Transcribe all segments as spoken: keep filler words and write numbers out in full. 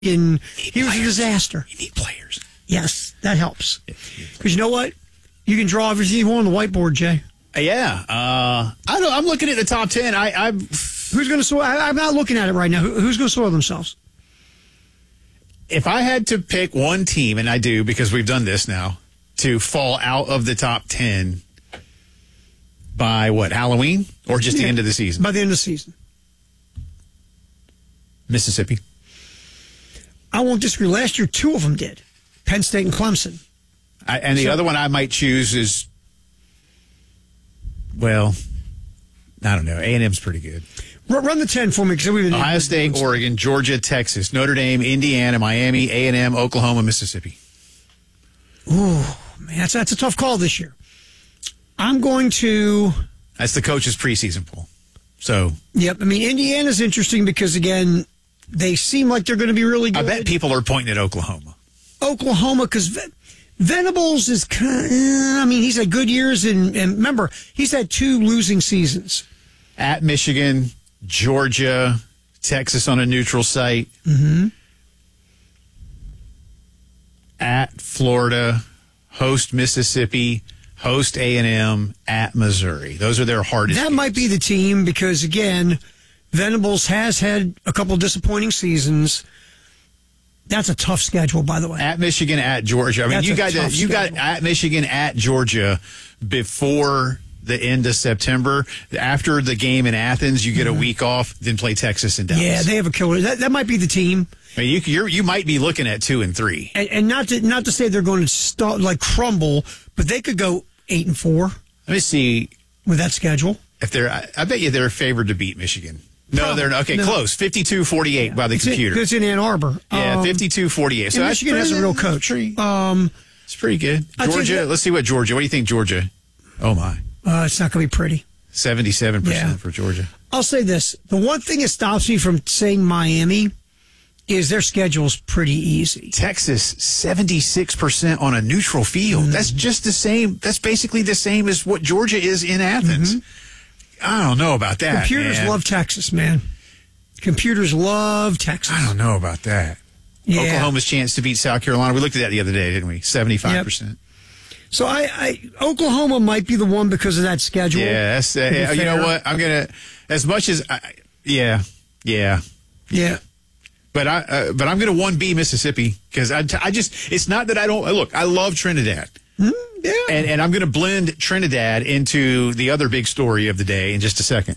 and he was a disaster. You need players. Yes, that helps. Because you know what? You can draw everything you want on the whiteboard, Jay. Yeah. Uh, I don't, I'm looking at the top ten. I, I'm... Who's going to soil? I, I'm not looking at it right now. Who, who's going to soil themselves? If I had to pick one team, and I do because we've done this now, to fall out of the top ten by what, Halloween? Or just yeah, the end of the season? By the end of the season. Mississippi. I won't disagree. Last year, two of them did. Penn State and Clemson. I, and the so, other one I might choose is, well, I don't know. A and M's pretty good. Run the ten for me. Because we've been Ohio State, Oregon, Georgia, Texas, Notre Dame, Indiana, Miami, A and M, Oklahoma, Mississippi. Ooh, man, that's, that's a tough call this year. I'm going to... That's the coach's preseason poll. So... Yep. I mean, Indiana's interesting because, again, they seem like they're going to be really good. I bet people are pointing at Oklahoma. Oklahoma, because Venables is kind of... I mean, he's had good years, and, and remember, he's had two losing seasons. At Michigan, Georgia, Texas on a neutral site. Mm-hmm. At Florida, host Mississippi, host A and M, at Missouri. Those are their hardest That games. might be the team because, again, Venables has had a couple disappointing seasons. That's a tough schedule, by the way. At Michigan, at Georgia. I mean, That's you a got tough you got schedule. at Michigan, at Georgia before the end of September. After the game in Athens, you get mm-hmm. a week off, then play Texas and Dallas. Yeah, they have a killer. That, that might be the team. I mean, you you're, you might be looking at two and three, and, and not to not to say they're going to start, like crumble, but they could go eight and four. Let me see with that schedule. If they're, I, I bet you they're favored to beat Michigan. No, Probably. they're not. Okay, no. Close. fifty-two forty-eight yeah. by the it's computer. In, it's in Ann Arbor. Yeah, um, fifty-two forty-eight. So Michigan has a real coach. Pretty, um, it's pretty good. Georgia, let's see what Georgia. What do you think, Georgia? Oh, my. Uh, it's not going to be pretty. seventy-seven percent yeah. for Georgia. I'll say this. The one thing that stops me from saying Miami is their schedule's pretty easy. Texas, seventy-six percent on a neutral field. Mm-hmm. That's just the same. That's basically the same as what Georgia is in Athens. Mm-hmm. I don't know about that. Computers man. love Texas, man. Computers love Texas. I don't know about that. Yeah. Oklahoma's chance to beat South Carolina. We looked at that the other day, didn't we? seventy-five percent. Yep. So I, I, Oklahoma might be the one because of that schedule. Yeah, that's, uh, you know what? I'm gonna as much as I, yeah, yeah, yeah. But I, uh, but I'm gonna one B Mississippi because I, I just it's not that I don't look. I love Trinidad. Mm, yeah, and and I'm gonna blend Trinidad into the other big story of the day in just a second.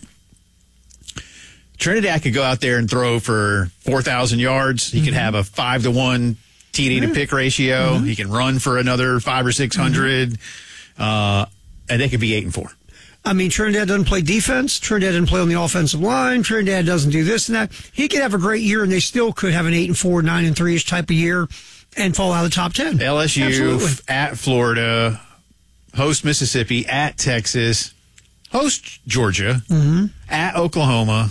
Trinidad could go out there and throw for four thousand yards. He mm-hmm. could have a five to one T D to pick ratio. Mm-hmm. He can run for another five or six hundred, mm-hmm. uh, and they could be eight and four. I mean, Trinidad doesn't play defense. Trinidad doesn't play on the offensive line. Trinidad doesn't do this and that. He could have a great year, and they still could have an eight and four, nine and three ish type of year, and fall out of the top ten. L S U Absolutely. At Florida, host Mississippi, at Texas, host Georgia, mm-hmm. at Oklahoma.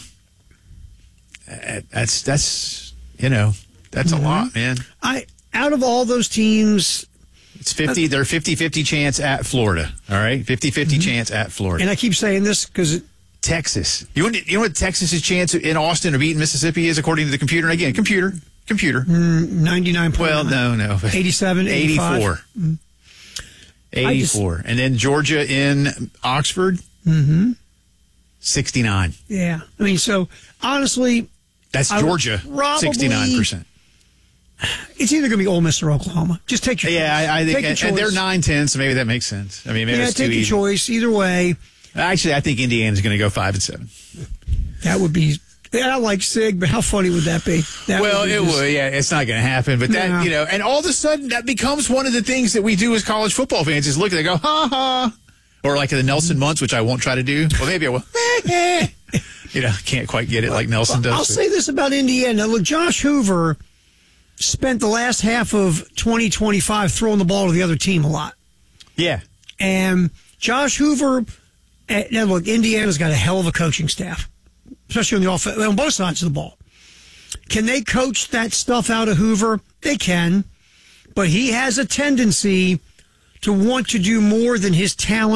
That's that's you know that's mm-hmm. a lot, man. I out of all those teams, it's fifty. Uh, they're fifty-fifty chance at Florida. All right, fifty-fifty mm-hmm. chance at Florida. And I keep saying this because Texas. You know, you know what Texas's chance in Austin of beating Mississippi is according to the computer. And again, computer, computer. Mm, ninety-nine. Well, no, no. eighty-seven, eighty-four. Mm. eighty-four, just, and then Georgia in Oxford. Mm-hmm. sixty-nine. Yeah, I mean, so honestly. That's Georgia, sixty-nine percent. It's either going to be Ole Miss or Oklahoma. Just take your yeah, choice. I, I think, take and, and they're nine ten, so maybe that makes sense. I mean, maybe yeah, it's take too your easy. choice. Either way. Actually, I think Indiana's going to go five and seven. That would be. I like Sig, but how funny would that be? That well, would be it just, would. Yeah, it's not going to happen. But that, no. you know, and all of a sudden, that becomes one of the things that we do as college football fans is look at it and go, ha ha. Or like the Nelson Muntz, which I won't try to do. Well, maybe I will. You know, can't quite get it like Nelson does. I'll but. say this about Indiana. Look, Josh Hoover spent the last half of twenty twenty-five throwing the ball to the other team a lot. Yeah. And Josh Hoover, now look, Indiana's got a hell of a coaching staff, especially on the offense, on both sides of the ball. Can they coach that stuff out of Hoover? They can, but he has a tendency to want to do more than his talent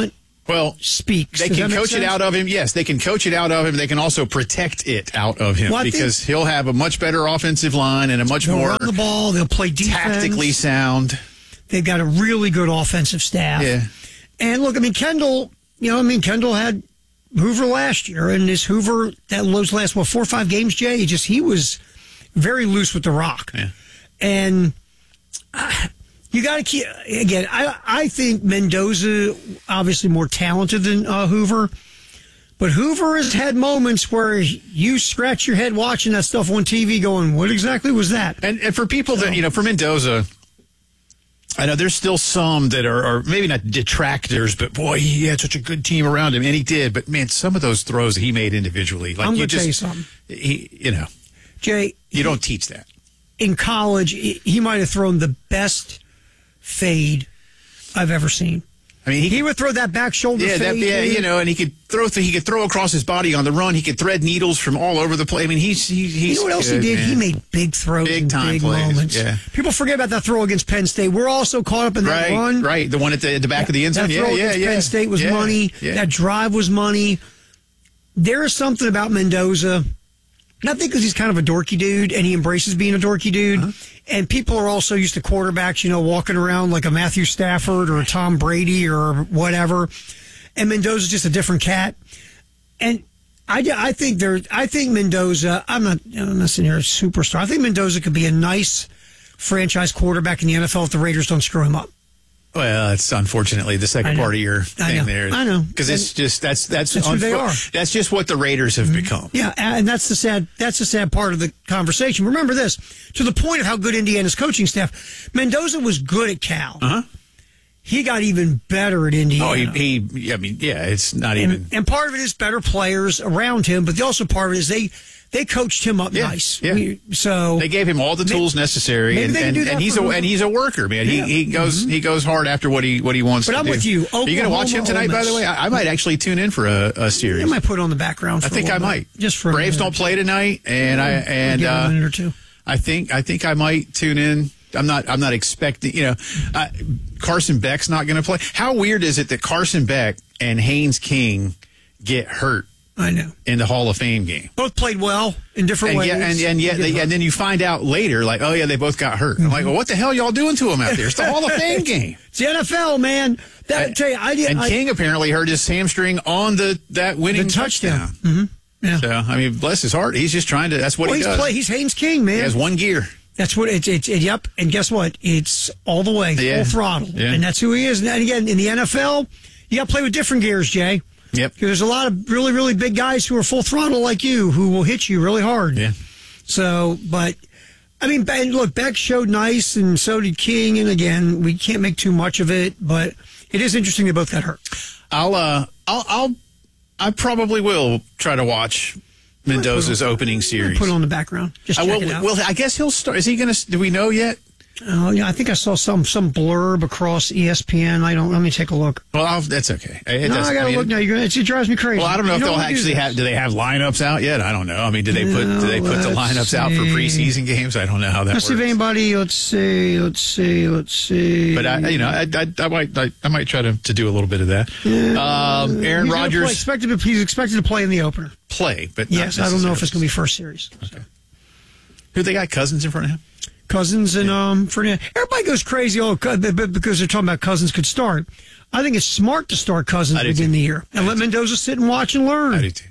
Well, speaks. They Does can that make coach it sense? out of him. Yes, they can coach it out of him. They can also protect it out of him Well, I because think- he'll have a much better offensive line and a much They'll more run the ball. They'll play defense. tactically sound. They've got a really good offensive staff. Yeah. And look, I mean, Kendall, you know, I mean, Kendall had Hoover last year, and this Hoover, that those last, what, four or five games, Jay, he just, he was very loose with the rock. Yeah. And uh, you got to keep, again, I, I think Mendoza, obviously more talented than uh, Hoover, but Hoover has had moments where you scratch your head watching that stuff on T V going, what exactly was that? And, and for people that, you know, for Mendoza, I know there's still some that are, are maybe not detractors, but boy, he had such a good team around him, and he did. But man, some of those throws that he made individually, like I'm you going to just, tell you something. He, you know, Jay, you don't teach that. in college, he he might have thrown the best fade I've ever seen. I mean, he, He would throw that back shoulder yeah, that, fade. yeah, you know, and he could throw, th- he could throw across his body on the run. He could thread needles from all over the place. I mean, he's, he, he's. You know what else good, he did? man. He made big throws Big in time big plays, moments. yeah. People forget about that throw against Penn State. We're also caught up in that Right, run. right. The one at the, at the back of the end zone. That Yeah, throw yeah, against yeah. Penn State was yeah, money. yeah. That drive was money. There is something about Mendoza. And I think because he's kind of a dorky dude and he embraces being a dorky dude. Uh-huh. And people are also used to quarterbacks, you know, walking around like a Matthew Stafford or a Tom Brady or whatever. And Mendoza's just a different cat. And I, I think there, I think Mendoza, I'm not, I'm not sitting here a superstar. I think Mendoza could be a nice franchise quarterback in the N F L if the Raiders don't screw him up. Well, it's unfortunately the second part of your I thing know. there. I know. Because it's just, that's, that's, That's who they unfo- are. That's just what the Raiders have become. Yeah, and that's the sad that's the sad part of the conversation. Remember this, to the point of how good Indiana's coaching staff, Mendoza was good at Cal. Uh-huh. He got even better at Indiana. Oh, he, he, I mean, yeah, it's not and, even. and part of it is better players around him, but the also part of it is they they coached him up Yeah, nice. yeah. We- so They gave him all the tools necessary, maybe and, they can and, do that and he's for a Hoover. and he's a worker, man. Yeah. He he goes he goes hard after what he what he wants. But to I'm do. with you. Are you going to watch him Oklahoma, tonight? By Ole the way, I, I might actually tune in for a, a series. I might put it on the background. For I think a I little might. bit, just for a Braves minute. don't play tonight, and I and Give it a uh, minute or two. I think I think I might tune in. I'm not I'm not expecting. You know, uh, Carson Beck's not going to play. How weird is it that Carson Beck and Haynes King get hurt I know. in the Hall of Fame game? Both played well in different And ways. yeah, and, and yet, They they, did and then you find out later, like, oh yeah, they both got hurt. I'm like, well, what the hell y'all doing to him out there? It's the Hall of Fame game. It's the N F L, man. That I tell you, I did. And I, King apparently hurt his hamstring on the that winning The touchdown. touchdown. yeah. So I mean, bless his heart, he's just trying to. That's what Well, he he's does. play. He's Haynes King, man. He has one gear. That's what it's. It's it, yep. And guess what? It's all the way, Yeah. full throttle, Yeah. and that's who he is. And again, in the N F L, you got to play with different gears, Jay. Yep. Because there's a lot of really, really big guys who are full throttle like you, who will hit you really hard. Yeah. So, but I mean, and look, Beck showed nice, and so did King. And again, we can't make too much of it, but it is interesting they both got hurt. I'll uh, I'll I'll I probably will try to watch Mendoza's opening series. Put it on the background. Just I check will, it out. well, I guess he'll start. Is he going to? Do we know yet? Oh yeah, I think I saw some some blurb across E S P N. I don't. Let me take a look. Well, I'll, that's okay. It No, doesn't- I gotta mean, look now. You're gonna, it drives me crazy. Well, I don't know You if they'll wanna do actually this. have. Do they have lineups out yet? I don't know. I mean, do they put do they put the No, lineups let's out for see. preseason games? I don't know how that Let's see if works. anybody. Let's see. Let's see. Let's see. But I, you know, I, I, I might I, I might try to, to do a little bit of that. Um, Aaron He's gonna Rodgers play, expected to, he's expected to play in the opener. play, but Yes, not I don't know if it's necessarily. going to be first series. Okay. Who they got? Cousins in front of him? Cousins and um, Fernandez. Everybody goes crazy oh, co- b- b- because they're talking about Cousins could start. I think it's smart to start Cousins I do within too. the year and let Mendoza sit and watch and learn. I do too.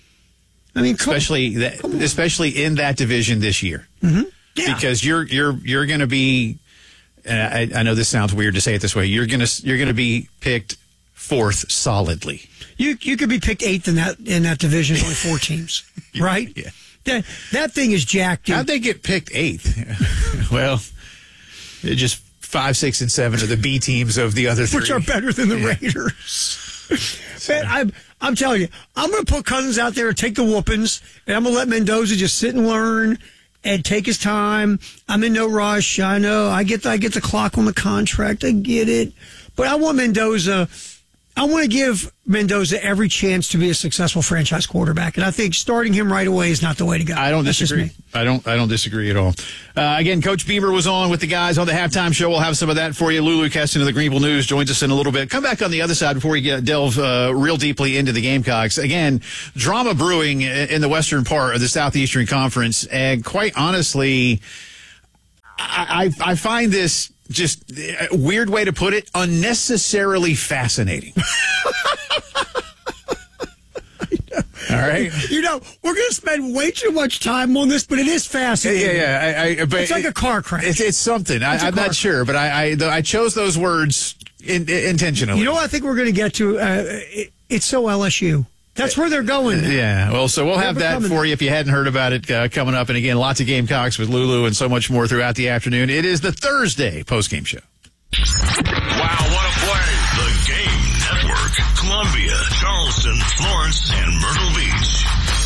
I mean, come- Especially that, especially in that division this year, yeah. because you're you're you're going to be. And I, I know this sounds weird to say it this way. You're gonna you're gonna be picked fourth solidly. you you could be picked eighth in that in that division. Only four teams, right? Yeah. That that thing is jacked. dude. How'd they get picked eighth? Well, it just five, six, and seven are the B teams of the other three, which are better than the Yeah. Raiders. Man, I'm, I'm telling you, I'm going to put Cousins out there and take the whoopings, and I'm going to let Mendoza just sit and learn and take his time. I'm in no rush. I know. I get the, I get the clock on the contract. I get it. But I want Mendoza. I want to give Mendoza every chance to be a successful franchise quarterback, and I think starting him right away is not the way to go. I don't That's disagree. I don't. I don't disagree at all. Uh, again, Coach Beamer was on with the guys on the halftime show. We'll have some of that for you. Lulu Keston of the Greenville News joins us in a little bit. Come back on the other side before we get delve uh, real deeply into the Gamecocks. Again, drama brewing in the western part of the Southeastern Conference, and quite honestly, I, I, I find this. Just a weird way to put it, unnecessarily fascinating. All right. You know, we're going to spend way too much time on this, but it is fascinating. Yeah, yeah. I, I, but it's like a car crash. It's, it's something. I, It's I'm not crash. sure, but I, I, I chose those words in, intentionally. You know what I think we're going to get to? Uh, it, it's so L S U. That's where they're going. Yeah, well, so we'll have that for you if you hadn't heard about it uh, coming up. And again, lots of Gamecocks with Lulu and so much more throughout the afternoon. It is the Thursday postgame show. Wow, what a play. The Game Network. Columbia, Charleston, Florence, and Myrtle Beach.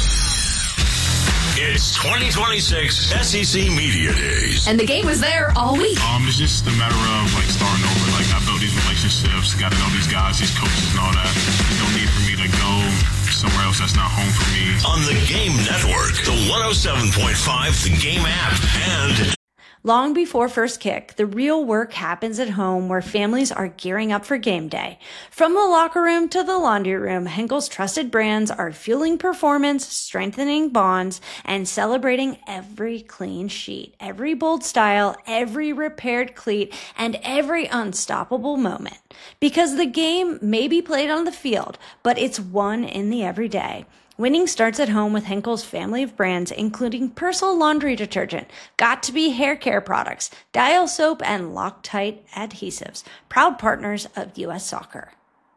It's twenty twenty-six S E C Media Days. And the game was there all week. Um, it's just a matter of, like, starting over. Like, I built these relationships, got to know these guys, these coaches and all that. There's no need for me to go somewhere else that's not home for me. On the Game Network, the one oh seven point five, the Game app, and... Long before first kick, the real work happens at home where families are gearing up for game day. From the locker room to the laundry room, Henkel's trusted brands are fueling performance, strengthening bonds, and celebrating every clean sheet, every bold style, every repaired cleat, and every unstoppable moment. Because the game may be played on the field, but it's won in the everyday. Winning starts at home with Henkel's family of brands, including Persil laundry detergent, Got2b hair care products, Dial soap, and Loctite adhesives. Proud partners of U S Soccer.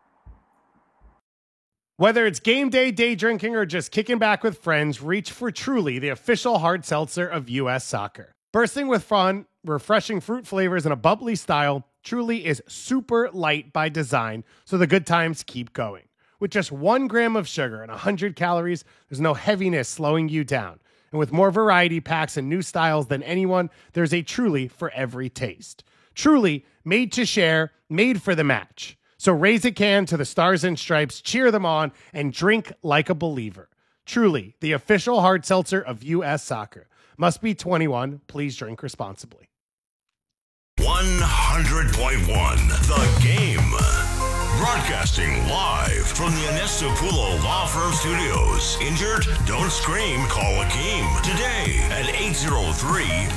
Whether it's game day, day drinking, or just kicking back with friends, reach for Truly, the official hard seltzer of U S Soccer. Bursting with fun, refreshing fruit flavors, and a bubbly style, Truly is super light by design, so the good times keep going. With just one gram of sugar and one hundred calories, there's no heaviness slowing you down. And with more variety packs and new styles than anyone, there's a Truly for every taste. Truly, made to share, made for the match. So raise a can to the Stars and Stripes, cheer them on, and drink like a believer. Truly, the official hard seltzer of U S Soccer. Must be twenty-one. Please drink responsibly. one hundred point one, The Game. Broadcasting live from the Anestapulo Law Firm Studios. Injured? Don't scream. Call Akeem today at eight oh three,